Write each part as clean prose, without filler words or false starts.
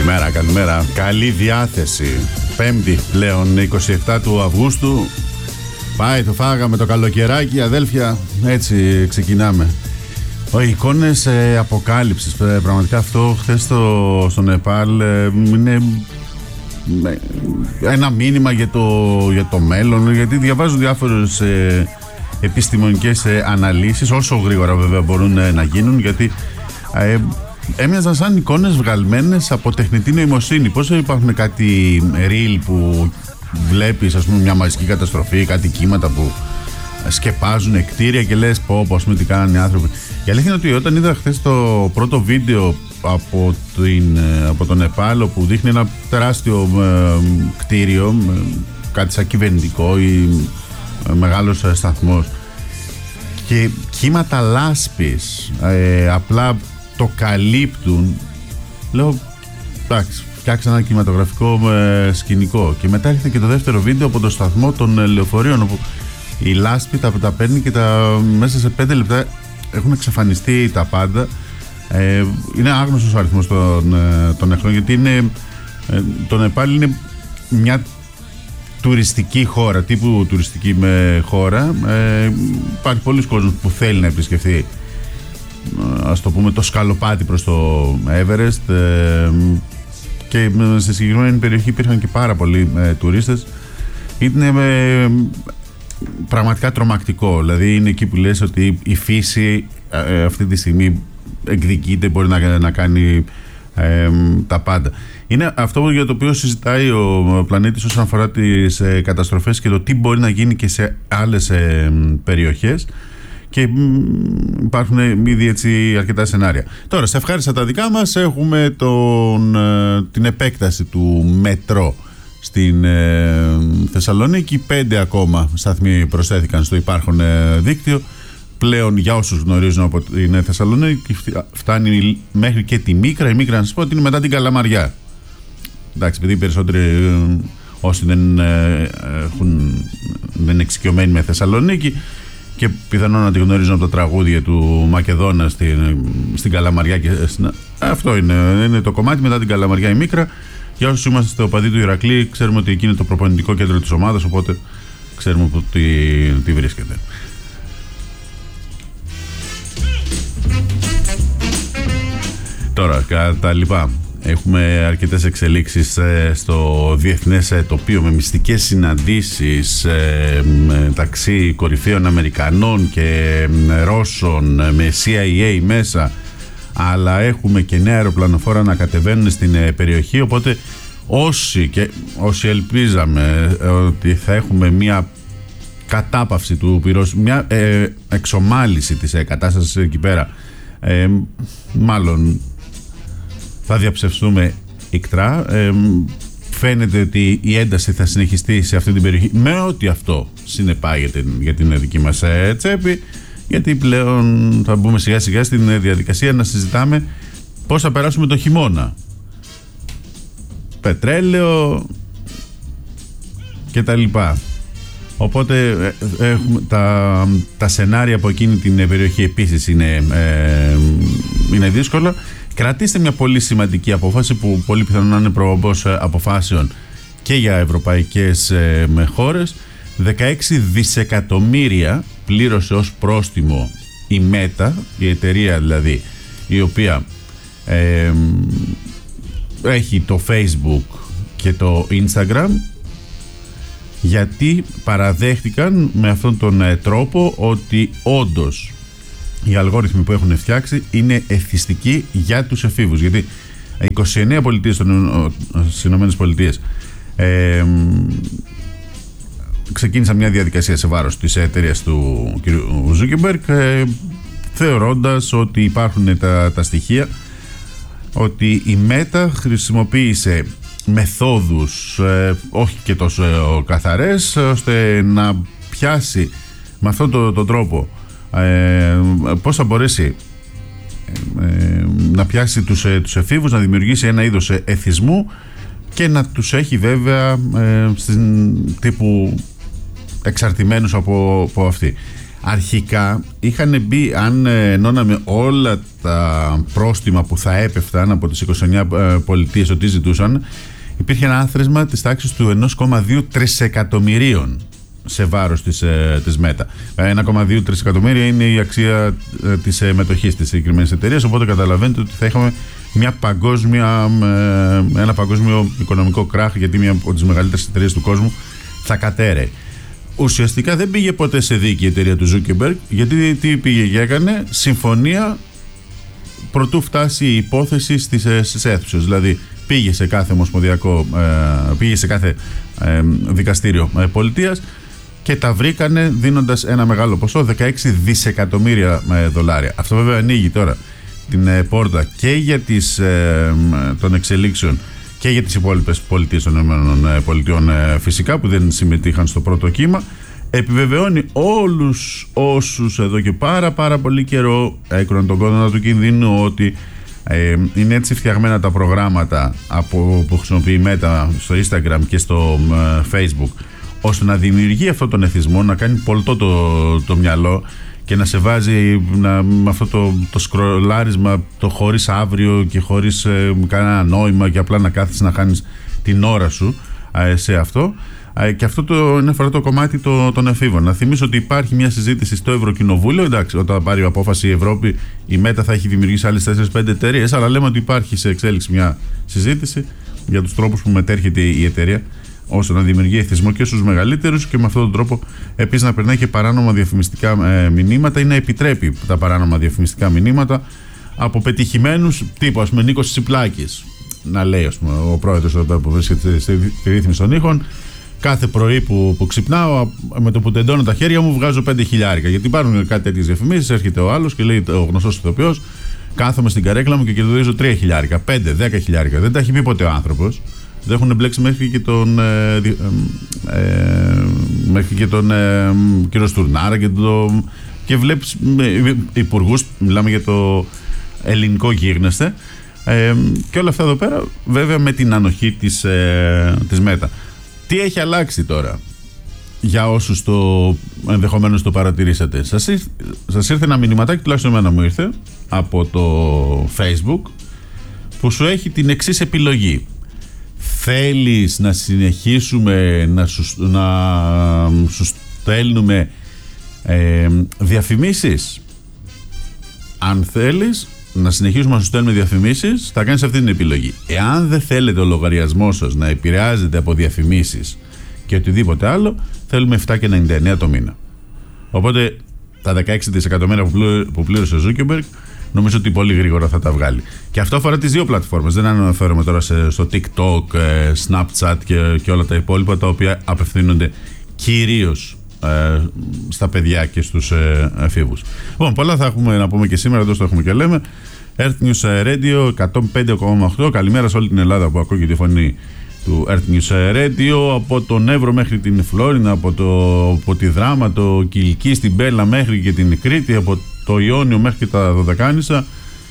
Καλημέρα. Καλή διάθεση. Πέμπτη πλέον, 27 του Αυγούστου. Πάει, το φάγαμε το καλοκαιράκι, αδέλφια. Έτσι ξεκινάμε. Εικόνες αποκάλυψης. Πραγματικά αυτό χθες στο Νεπάλ είναι ένα μήνυμα για το μέλλον. Γιατί διαβάζω διάφορες επιστημονικές αναλύσεις, όσο γρήγορα βέβαια μπορούν να γίνουν, γιατί έμοιαζαν σαν εικόνες βγαλμένες από τεχνητή νοημοσύνη. Πόσο υπάρχουν κάτι reel που βλέπεις, ας πούμε, μια μαζική καταστροφή, κάτι κύματα που σκεπάζουν κτίρια και λες πω, ας πούμε, τι κάνανε οι άνθρωποι. Η αλήθεια είναι ότι όταν είδα χθες το πρώτο βίντεο από το Νεπάλ, που δείχνει ένα τεράστιο κτίριο, κάτι σαν κυβερνητικό ή μεγάλος σταθμός, και κύματα λάσπης απλά το καλύπτουν, λέω εντάξει, φτιάξα ένα κινηματογραφικό σκηνικό. Και μετά έρχεται και το δεύτερο βίντεο από το σταθμό των λεωφορείων, όπου η λάσπη τα παίρνει και μέσα σε 5 λεπτά έχουν εξαφανιστεί τα πάντα. Είναι άγνωστος ο αριθμός των εχθρών, γιατί το Νεπάλ είναι μια τουριστική χώρα, τύπου τουριστική χώρα. Υπάρχει πολλοί κόσμος που θέλει να επισκεφθεί, ας το πούμε, το σκαλοπάτι προς το Everest, και στη συγκεκριμένη περιοχή υπήρχαν και πάρα πολλοί τουρίστες. Είναι πραγματικά τρομακτικό. Δηλαδή είναι εκεί που λες ότι η φύση αυτή τη στιγμή εκδικείται, μπορεί να κάνει τα πάντα. Είναι αυτό για το οποίο συζητάει ο πλανήτης όσον αφορά τις καταστροφές και το τι μπορεί να γίνει και σε άλλες περιοχές, και υπάρχουν ήδη έτσι αρκετά σενάρια. Τώρα, σε ευχάριστα τα δικά μας, έχουμε την επέκταση του μετρό στην Θεσσαλονίκη. 5 ακόμα σταθμοί προσθέθηκαν στο υπάρχον δίκτυο. Πλέον, για όσους γνωρίζουν από την Θεσσαλονίκη, φτάνει μέχρι και τη Μίκρα. Η Μίκρα, να σας πω, ότι είναι μετά την Καλαμαριά. Εντάξει, επειδή οι περισσότεροι όσοι δεν είναι εξοικειωμένοι με Θεσσαλονίκη και πιθανόν να τη γνωρίζουν από τα τραγούδια του Μακεδόνα στην Καλαμαριά, αυτό είναι το κομμάτι μετά την Καλαμαριά, η Μίκρα. Για όσους είμαστε οπαδοί του Ηρακλή, ξέρουμε ότι εκεί είναι το προπονητικό κέντρο της ομάδας, οπότε ξέρουμε που τι βρίσκεται. Τώρα, κατά λοιπά, έχουμε αρκετές εξελίξεις στο διεθνές τοπίο, με μυστικές συναντήσεις μεταξύ κορυφαίων Αμερικανών και Ρώσων, με CIA μέσα, αλλά έχουμε και νέα αεροπλανοφόρα να κατεβαίνουν στην περιοχή. Οπότε όσοι ελπίζαμε ότι θα έχουμε μια κατάπαυση του πυρός, μια εξομάλυση της κατάστασης εκεί πέρα, μάλλον θα διαψευστούμε ικτρά. Φαίνεται ότι η ένταση θα συνεχιστεί σε αυτή την περιοχή, με ό,τι αυτό συνεπάγεται για την δική μας τσέπη, γιατί πλέον θα μπούμε σιγά σιγά στην διαδικασία να συζητάμε πώς θα περάσουμε το χειμώνα. Πετρέλαιο και τα λοιπά. Οπότε τα σενάρια από εκείνη την περιοχή επίσης είναι δύσκολα. Κρατήστε μια πολύ σημαντική απόφαση, που πολύ πιθανόν να είναι προπομπός αποφάσεων και για ευρωπαϊκές χώρες. 16 δισεκατομμύρια πλήρωσε ως πρόστιμο η Meta, η εταιρεία δηλαδή, η οποία έχει το Facebook και το Instagram, γιατί παραδέχτηκαν με αυτόν τον τρόπο ότι όντως οι αλγόριθμοι που έχουν φτιάξει είναι εθιστικοί για τους εφήβους. Γιατί 29 πολιτείες στις Ηνωμένες Πολιτείες ξεκίνησαν μια διαδικασία σε βάρος της εταιρείας του κ. Ζούκεμπεργκ, θεωρώντας ότι υπάρχουν τα στοιχεία ότι η Meta χρησιμοποίησε μεθόδους όχι και τόσο καθαρές, ώστε να πιάσει με αυτόν τον τρόπο πώς θα μπορέσει να πιάσει τους εφήβους, να δημιουργήσει ένα είδος εθισμού και να τους έχει βέβαια τύπου εξαρτημένους από αυτή. Αρχικά είχαν μπει, αν ενώναμε όλα τα πρόστιμα που θα έπεφταν από τις 29 πολιτείες ότι ζητούσαν, υπήρχε ένα άθροισμα της τάξης του 1,2 τρισεκατομμυρίων σε βάρος της Meta. 1,2 τρισεκατομμύρια είναι η αξία της μετοχής της συγκεκριμένης εταιρείας, οπότε καταλαβαίνετε ότι θα είχαμε ένα παγκόσμιο οικονομικό κράχ, γιατί μια από τις μεγαλύτερες εταιρείες του κόσμου θα κατέρεε. Ουσιαστικά δεν πήγε ποτέ σε δίκη η εταιρεία του Zuckerberg, γιατί τι πήγε και έκανε? Συμφωνία προτού φτάσει η υπόθεση στις αίθουσες. Δηλαδή πήγε σε κάθε ομοσπονδιακό, πήγε σε κάθε δικαστήριο πολιτείας και τα βρήκανε δίνοντας ένα μεγάλο ποσό, 16 δισεκατομμύρια δολάρια. Αυτό βέβαια ανοίγει τώρα την πόρτα και για των εξελίξεων και για τις υπόλοιπες πολιτείες των ΗΠΑ, φυσικά, που δεν συμμετείχαν στο πρώτο κύμα. Επιβεβαιώνει όλους όσους εδώ και πάρα πολύ καιρό έκροναν τον κόδωνα του κινδύνου ότι είναι έτσι φτιαγμένα τα προγράμματα που χρησιμοποιεί η Meta στο Instagram και στο Facebook, ώστε να δημιουργεί αυτόν τον εθισμό, να κάνει πολτό το μυαλό και να σε βάζει με αυτό το σκρολάρισμα, το χωρίς αύριο και χωρίς κανένα νόημα, και απλά να κάθεσαι να χάνεις την ώρα σου σε αυτό. Και αυτό είναι αφορά το κομμάτι των εφήβων. Να θυμίσω ότι υπάρχει μια συζήτηση στο Ευρωκοινοβούλιο. Εντάξει, όταν πάρει απόφαση η Ευρώπη, η Meta θα έχει δημιουργήσει άλλες 4-5 εταιρείες, αλλά λέμε ότι υπάρχει σε εξέλιξη μια συζήτηση για τους τρόπους που μετέρχεται η εταιρεία, ώστε να δημιουργεί εθισμό και στους μεγαλύτερους, και με αυτόν τον τρόπο επίσης να περνάει και παράνομα διαφημιστικά μηνύματα ή να επιτρέπει τα παράνομα διαφημιστικά μηνύματα από πετυχημένους τύπου, ας πούμε, Νίκος Τσιπλάκης. Να λέει, ας πούμε, ο πρόεδρος εδώ πέρα που βρίσκεται στη ρύθμιση των ήχων, κάθε πρωί που ξυπνάω, με το που τεντώνω τα χέρια μου, βγάζω 5 χιλιάρικα. Γιατί υπάρχουν κάτι τέτοιες διαφημίσεις, έρχεται ο άλλος και λέει, ο γνωστός ηθοποιός, κάθομαι στην καρέκλα μου και κερδίζω 3 χιλιάρικα, 5-10 χιλιάρικα. Δεν τα έχει πει ποτέ ο άνθρωπος. Δεν έχουν μπλέξει μέχρι και τον κύριο Στουρνάρα και βλέπεις υπουργούς, μιλάμε για το ελληνικό γίγνεσθε, και όλα αυτά εδώ πέρα βέβαια με την ανοχή της Meta. Τι έχει αλλάξει τώρα, για όσους ενδεχομένως το παρατηρήσατε? Σας ήρθε ένα μηνυματάκι, τουλάχιστον εμένα μου ήρθε, από το Facebook, που σου έχει την εξής επιλογή. Θέλεις να συνεχίσουμε να σου στέλνουμε διαφημίσεις? Αν θέλεις να συνεχίσουμε να σου στέλνουμε διαφημίσεις, θα κάνεις αυτή την επιλογή. Εάν δεν θέλετε ο λογαριασμός σας να επηρεάζεται από διαφημίσεις και οτιδήποτε άλλο, θέλουμε 7,99 το μήνα. Οπότε τα 16 δισεκατομμύρια που πλήρωσε ο Zuckerberg, νομίζω ότι πολύ γρήγορα θα τα βγάλει. Και αυτό αφορά τις δύο πλατφόρμες. Δεν αναφέρομαι τώρα στο TikTok, Snapchat και όλα τα υπόλοιπα, τα οποία απευθύνονται κυρίως στα παιδιά και στους εφήβους. Λοιπόν, πολλά θα έχουμε να πούμε και σήμερα, εδώ το έχουμε και λέμε. Earth News Radio 105,8. Καλημέρα σε όλη την Ελλάδα που ακούγεται τη φωνή του Earth News Radio, από τον Εύρο μέχρι την Φλόρινα, από τη Δράμα, το Κιλκί στην Πέλα μέχρι και την Κρήτη, από το Ιόνιο μέχρι και τα Δωδεκάνησα.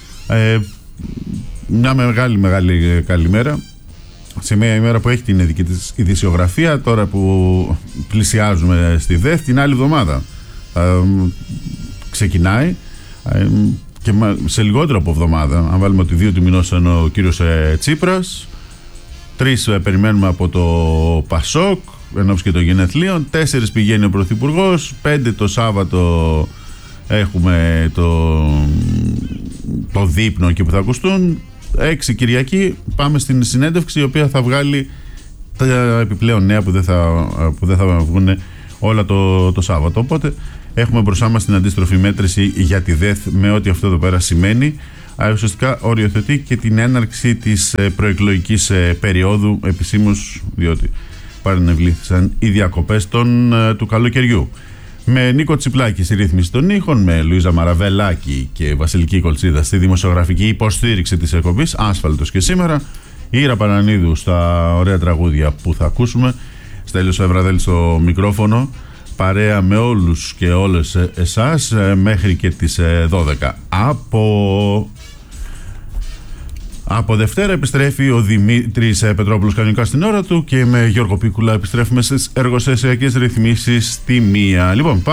Μια μεγάλη καλημέρα σε μια ημέρα που έχει την ειδική της ειδησιογραφία, τώρα που πλησιάζουμε στη ΔΕΘ. Την άλλη εβδομάδα ξεκινάει, και σε λιγότερο από εβδομάδα, αν βάλουμε ότι 2 του μηνός είναι ο κύριος Τσίπρας, 3 περιμένουμε από το Πασόκ ενώπιση και των γενεθλίων, 4 πηγαίνει ο Πρωθυπουργός, 5 το Σάββατο έχουμε το δείπνο εκεί που θα ακουστούν, 6 Κυριακή πάμε στην συνέντευξη, η οποία θα βγάλει τα επιπλέον νέα που δεν θα βγουν όλα το Σάββατο. Οπότε έχουμε μπροστά μας την αντίστροφη μέτρηση για τη ΔΕΘ, με ό,τι αυτό εδώ πέρα σημαίνει. Ουσιαστικά οριοθετεί και την έναρξη της προεκλογικής περίοδου επισήμως, διότι παρενευλήθησαν οι διακοπές του καλοκαιριού. Με Νίκο Τσιπλάκη στη ρύθμιση των ήχων, με Λουίζα Μαραβελάκη και Βασιλική Κολτσίδα στη δημοσιογραφική υποστήριξη της εκπομπής, Άσφαλτος και σήμερα, Ήρα Πανανίδου στα ωραία τραγούδια που θα ακούσουμε, Στέλιος Ευραδέλη στο μικρόφωνο, παρέα με όλους και όλες εσάς μέχρι και τις 12. Από Δευτέρα επιστρέφει ο Δημήτρης Πετρόπουλος κανονικά στην ώρα του, και με Γιώργο Πίκουλα επιστρέφουμε στις εργοστασιακές ρυθμίσεις στη 1. Λοιπόν, πάμε.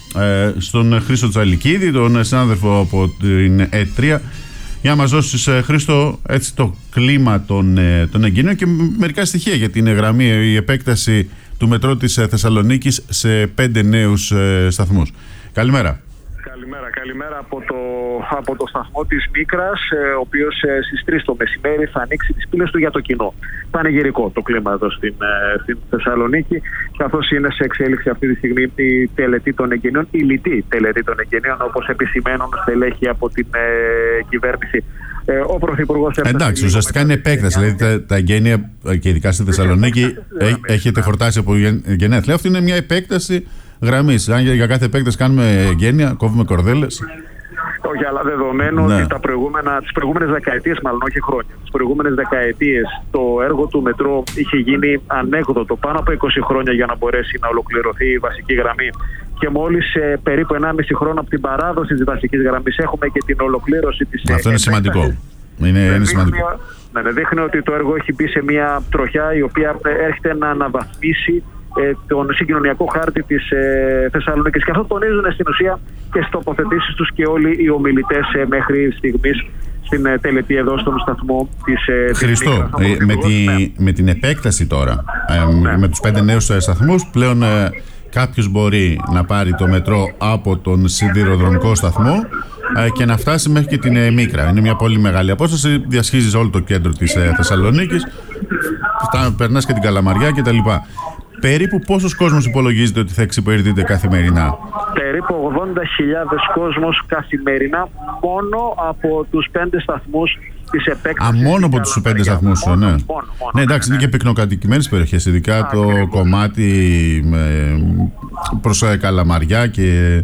στον Χρήστο Τσαλικίδη, τον συνάδελφο από την ΕΤ3, για να μας δώσεις, Χρήστο, έτσι το κλίμα των εγγενείων και μερικά στοιχεία για την γραμμή, η επέκταση του μετρό της Θεσσαλονίκης σε 5 νέους σταθμούς. Καλημέρα. Καλημέρα από το σταθμό της Μίκρας, ο οποίος στις 3 το μεσημέρι θα ανοίξει τις πύλες του για το κοινό. Πανηγυρικό το κλίμα εδώ στην Θεσσαλονίκη, καθώς είναι σε εξέλιξη αυτή τη στιγμή η τελετή των εγγενείων, η λιτή τελετή των εγγενείων, όπως επισημαίνουν στελέχη από την κυβέρνηση. Ο Πρωθυπουργός... Εντάξει, ουσιαστικά είναι επέκταση. Δηλαδή τα εγγένεια, και ειδικά στη Θεσσαλονίκη, έχετε χορτάσει από γενέθλια. Αυτή είναι μια επέκταση γραμμής. Αν για κάθε επέκταση κάνουμε εγγένεια, κόβουμε κορδέλες. Όχι, αλλά δεδομένου ότι τις προηγούμενες δεκαετίες, μάλλον όχι χρόνια, τις προηγούμενες δεκαετίες το έργο του μετρό είχε γίνει ανέκδοτο πάνω από 20 χρόνια για να μπορέσει να ολοκληρωθεί η βασική γραμμή. Και μόλις περίπου 1,5 χρόνο από την παράδοση της βασικής γραμμής έχουμε και την ολοκλήρωση της. Αυτό είναι σημαντικό. Είναι σημαντικό. Δείχνει ότι το έργο έχει μπει σε μια τροχιά η οποία έρχεται να αναβαθμίσει τον συγκοινωνιακό χάρτη της Θεσσαλονίκης. Και αυτό τονίζουν στην ουσία και στις τοποθετήσεις τους και όλοι οι ομιλητές μέχρι στιγμής στην τελετή εδώ στον σταθμό της Χρήστο, με την επέκταση τώρα, με τους 5 νέους σταθμούς, πλέον κάποιος μπορεί να πάρει το μετρό από τον σιδηροδρομικό σταθμό και να φτάσει μέχρι και την Μίκρα. Είναι μια πολύ μεγάλη απόσταση, διασχίζεις όλο το κέντρο της Θεσσαλονίκης, περνάς και την Καλαμαριά κτλ. Περίπου πόσος κόσμος υπολογίζεται ότι θα εξυπηρετείται καθημερινά? Περίπου 80.000 κόσμος καθημερινά μόνο από τους 5 σταθμούς της επέκτασης. Μόνο από τους 5 σταθμούς, ναι. Μόνο, ναι, εντάξει, είναι και πυκνοκατοικημένες περιοχές, ειδικά το κομμάτι προς Καλαμαριά και...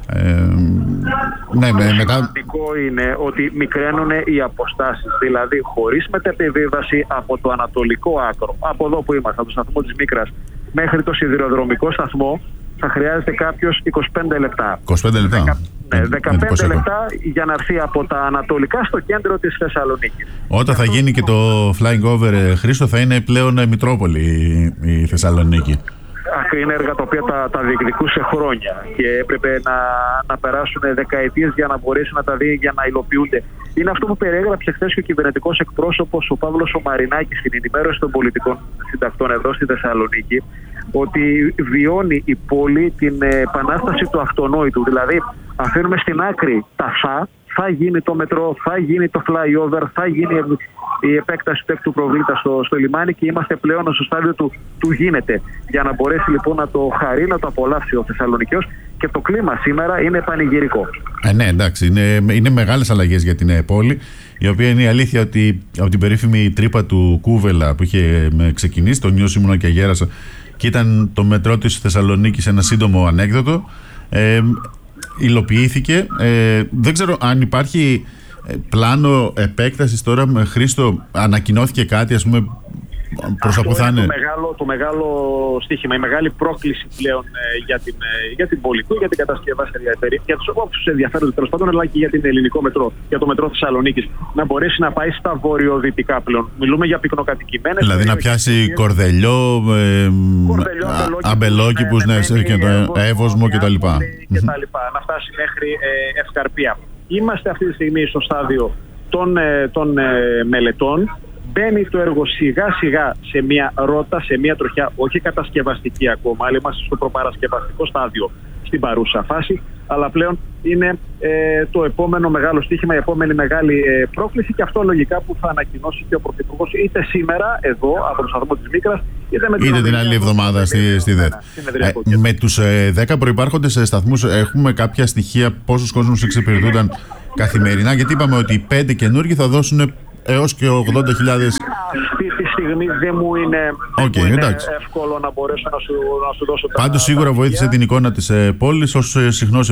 Σημαντικό είναι ότι μικραίνουν οι αποστάσεις. Δηλαδή, χωρίς μετεπιβίβαση από το ανατολικό άκρο, από εδώ που είμαστε, από το σταθμό της Μίκρας, μέχρι το σιδηροδρομικό σταθμό, θα χρειάζεται κάποιος 25 λεπτά. 25 λεπτά. 15 λεπτά για να έρθει από τα ανατολικά στο κέντρο της Θεσσαλονίκης. Όταν θα γίνει και το flying over, Χρήστο, θα είναι πλέον Μητρόπολη η Θεσσαλονίκη. Είναι έργα τα οποία τα διεκδικούσε χρόνια και έπρεπε να περάσουν δεκαετίες για να μπορέσει να τα δει, για να υλοποιούνται. Είναι αυτό που περιέγραψε χθες και ο κυβερνητικός εκπρόσωπος, ο Παύλος ο Μαρινάκης, στην ενημέρωση των πολιτικών συντακτών εδώ στη Θεσσαλονίκη, ότι βιώνει η πόλη την επανάσταση του αυτονόητου. Δηλαδή, αφήνουμε στην άκρη τα θα γίνει το μετρό, θα γίνει το flyover, θα γίνει η επέκταση του έκτου προβλήτα στο λιμάνι και είμαστε πλέον στο στάδιο του γίνεται. Για να μπορέσει λοιπόν να το χαρεί, να το απολαύσει ο Θεσσαλονικιός, και το κλίμα σήμερα είναι πανηγυρικό. Ναι, εντάξει, είναι μεγάλες αλλαγές για την πόλη, η οποία είναι η αλήθεια ότι από την περίφημη τρύπα του Κούβελα που είχε ξεκινήσει, το νιώσω ήμουνα και γέρασα, και ήταν το μετρό της Θεσσαλονίκης ένα σύντομο ανέκδοτο. Υλοποιήθηκε. Δεν ξέρω αν υπάρχει πλάνο επέκτασης τώρα. Με Χρήστο, ανακοινώθηκε κάτι, ας πούμε, προς τα που θα είναι? Το μεγάλο στοίχημα, η μεγάλη πρόκληση πλέον για την πόλη του, για την κατασκευάστρια εταιρεία, για τους όποιους ενδιαφέρονται τέλος πάντων, αλλά και για την ελληνικό μετρό, για το μετρό Θεσσαλονίκης, να μπορέσει να πάει στα βορειοδυτικά πλέον. Μιλούμε για πυκνοκατοικημένες. Δηλαδή να πιάσει Κορδελιό, Αμπελόκηπους, και το Εύωσμο κτλ. Να φτάσει μέχρι Ευκαρπία. Είμαστε αυτή τη στιγμή στο στάδιο των μελετών. Μπαίνει το έργο σιγά σιγά σε μια ρότα, σε μια τροχιά, όχι κατασκευαστική ακόμα, αλλά είμαστε στο προπαρασκευαστικό στάδιο στην παρούσα φάση, αλλά πλέον είναι το επόμενο μεγάλο στοίχημα, η επόμενη μεγάλη πρόκληση, και αυτό λογικά που θα ανακοινώσει και ο Πρωθυπουργός είτε σήμερα εδώ από το σταθμό της Μίκρας, είτε την άλλη εβδομάδα στη ΔΕΘ. Με τους 10 προϋπάρχοντες σταθμούς έχουμε κάποια στοιχεία πόσους κόσμους εξυπηρετούνταν καθημερινά? Γιατί είπαμε ότι οι 5 καινούργοι θα δώσουν έως και 80.000. Αυτή τη στιγμή δεν μου είναι, εύκολο να μπορέσω να σου δώσω. Πάντως σίγουρα βοήθησε την εικόνα της πόλης ως συχνός